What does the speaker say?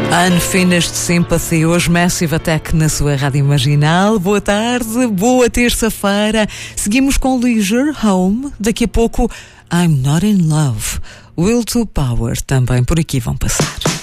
Unfinished Sympathy, hoje Massive Attack na sua Rádio Marginal. Boa tarde, boa terça-feira. Seguimos com Leisure Home. Daqui a pouco, I'm Not in Love. Will to Power também por aqui vão passar.